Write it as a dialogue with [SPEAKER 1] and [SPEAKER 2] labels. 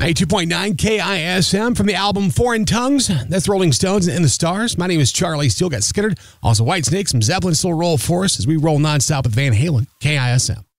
[SPEAKER 1] 92.9 KISM from the album Foreign Tongues. That's the Rolling Stones and the Stars. My name is Charlie. Still got Skittered. Also, Whitesnake, some Zeppelin still roll for us as we roll nonstop with Van Halen. KISM.